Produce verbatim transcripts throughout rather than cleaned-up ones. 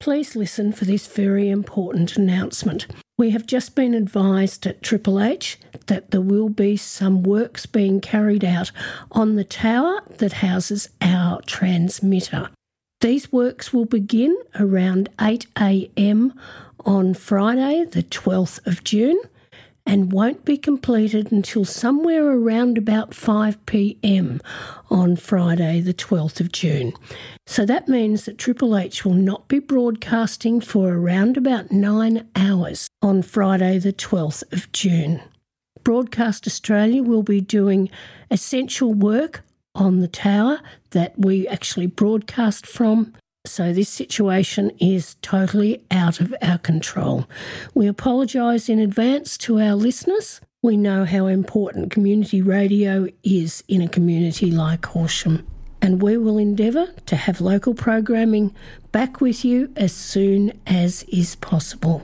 please listen for this very important announcement. We have just been advised at Triple H that there will be some works being carried out on the tower that houses our transmitter. These works will begin around eight a m on Friday, the twelfth of June, and won't be completed until somewhere around about five p m on Friday, the twelfth of June. So that means that Triple H will not be broadcasting for around about nine hours on Friday, the twelfth of June. Broadcast Australia will be doing essential work on the tower that we actually broadcast from. So this situation is totally out of our control. We apologise in advance to our listeners. We know how important community radio is in a community like Horsham, and we will endeavour to have local programming back with you as soon as is possible.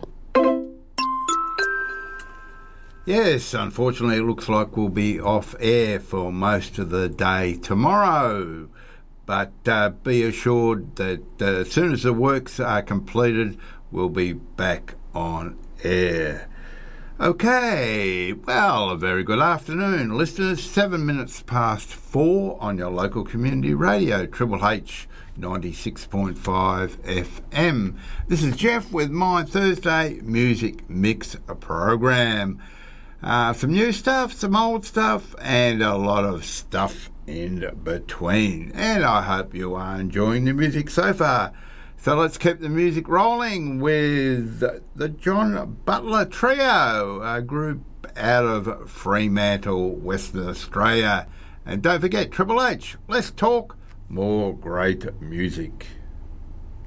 Yes, unfortunately, it looks like we'll be off air for most of the day tomorrow. But uh, be assured that uh, as soon as the works are completed, we'll be back on air. Okay, well, a very good afternoon, listeners. Seven minutes past four on your local community radio, Triple H ninety-six point five F M. This is Jeff with my Thursday Music Mix program. Uh, some new stuff, some old stuff, and a lot of stuff in between. And I hope you are enjoying the music so far. So let's keep the music rolling with the John Butler Trio, a group out of Fremantle, Western Australia. And don't forget, Triple H, let's talk more great music.